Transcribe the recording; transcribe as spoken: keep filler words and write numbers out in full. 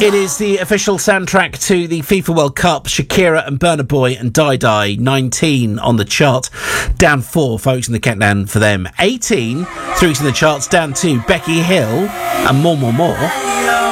It is the official soundtrack to the FIFA World Cup. Shakira and Burna Boy and Die Die, nineteen on the chart. Down four, folks, in the countdown for them. eighteen, through to the charts, down two, Becky Hill and More, More, More.